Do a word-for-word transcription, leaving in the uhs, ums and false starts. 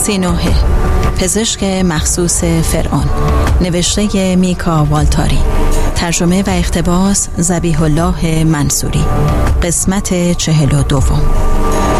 سینوحه، پزشک مخصوص فرعون، نوشته میکا والتاری، ترجمه و اقتباس ذبیح الله منصوری. قسمت چهل و دوم.